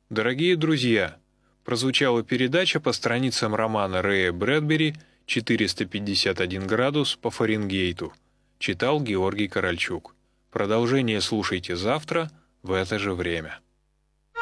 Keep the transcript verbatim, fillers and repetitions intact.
Дорогие друзья, прозвучала передача по страницам романа Рэя Брэдбери «четыреста пятьдесят один градус по Фаренгейту». Читал Георгий Корольчук. Продолжение слушайте завтра в это же время.